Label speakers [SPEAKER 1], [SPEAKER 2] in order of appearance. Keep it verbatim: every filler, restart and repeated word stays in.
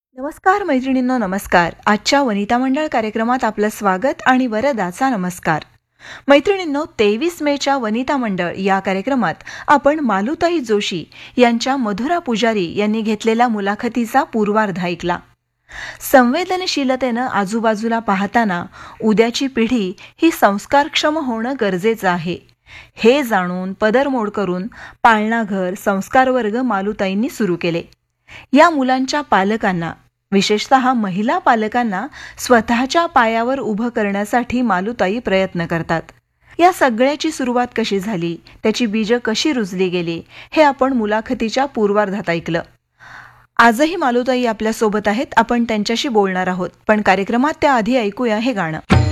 [SPEAKER 1] नमस्कार मैत्रिणींनो, नमस्कार. आजच्या वनिता मंडळ कार्यक्रमात आपलं स्वागत आणि वरदाचा नमस्कार. मैत्रिणींनो, तेवीस मेच्या वनिता मंडळ या कार्यक्रमात आपण मालुताई जोशी यांच्या मधुरा पुजारी यांनी घेतलेला मुलाखतीचा पूर्वार्ध ऐकला. संवेदनशीलतेनं आजूबाजूला पाहताना उद्याची पिढी ही संस्कारक्षम होणं गरजेचं आहे, हे जाणून पदरमोड करून पाळणाघर संस्कार वर्ग मालुताईंनी सुरू केले. या मुलांच्या पालकांना, विशेषतः महिला पालकांना स्वतःच्या पायावर उभं करण्यासाठी मालुताई प्रयत्न करतात. या सगळ्याची सुरुवात कशी झाली, त्याची बीजं कशी रुजली गेली, हे आपण मुलाखतीच्या पूर्वार्धात ऐकलं. आजही मालुताई आपल्या सोबत आहेत. आपण त्यांच्याशी बोलणार आहोत, पण कार्यक्रमात त्याआधी ऐकूया हे गाणं.